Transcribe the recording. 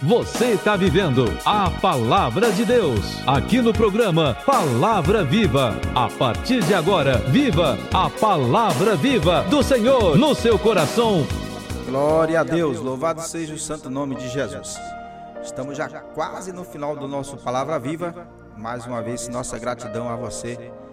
Você está vivendo a Palavra de Deus, aqui no programa Palavra Viva. A partir de agora, viva a Palavra Viva do Senhor no seu coração. Glória a Deus, louvado seja o santo nome de Jesus. Estamos já quase no final do nosso Palavra Viva. Mais uma vez, nossa gratidão a você